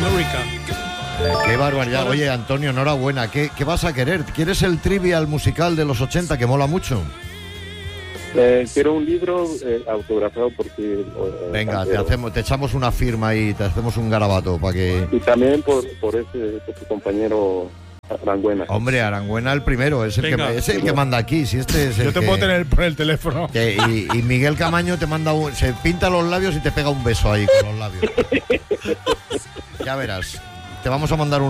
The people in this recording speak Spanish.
America. Qué barbaridad. Oye, Antonio, enhorabuena. ¿Qué vas a querer? ¿Quieres el trivial musical de los 80 que mola mucho? Quiero un libro autografiado por ti. Venga, te echamos una firma y te hacemos un garabato para que... Y también por tu compañero Arangüena. Hombre, Arangüena el primero, es el que manda aquí. Si este es Yo te puedo tener por el teléfono. Y Miguel Camaño te manda se pinta los labios y te pega un beso ahí con los labios. Ya verás. Te vamos a mandar un